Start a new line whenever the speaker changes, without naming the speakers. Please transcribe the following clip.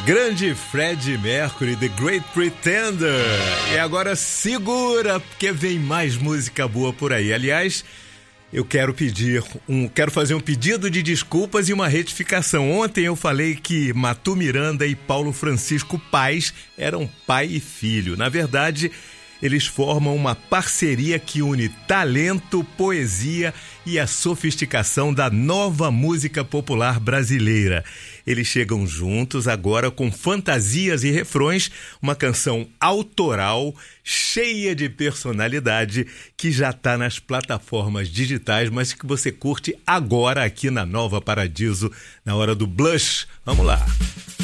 Grande Freddie Mercury, The Great Pretender. E agora segura, porque vem mais música boa por aí. Aliás, eu quero fazer um pedido de desculpas e uma retificação. Ontem eu falei que Matu Miranda e Paulo Francisco Paes eram pai e filho. Na verdade, eles formam uma parceria que une talento, poesia e a sofisticação da nova música popular brasileira. Eles chegam juntos agora com fantasias e refrões, uma canção autoral, cheia de personalidade, que já está nas plataformas digitais, mas que você curte agora aqui na Nova Paradiso, na hora do Blush. Vamos lá!